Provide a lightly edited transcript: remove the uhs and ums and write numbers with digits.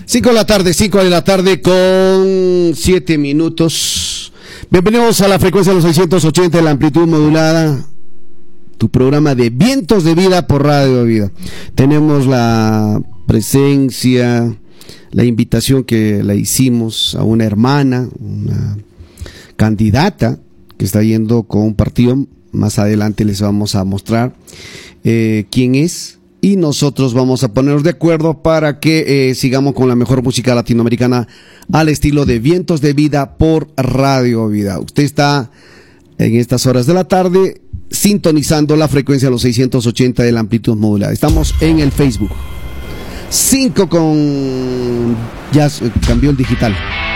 5 de la tarde con 7 minutos. Bienvenidos a la frecuencia de los 680 de la amplitud modulada, tu programa de Vientos de Vida por Radio Vida. Tenemos la presencia, la invitación que la hicimos a una hermana, una candidata que está yendo con un partido. Más adelante les vamos a mostrar quién es. Y nosotros vamos a ponernos de acuerdo para que sigamos con la mejor música latinoamericana al estilo de Vientos de Vida por Radio Vida. Usted está en estas horas de la tarde sintonizando la frecuencia de los 680 de la amplitud modulada. Estamos en el Facebook. 5 con... Ya cambió el digital.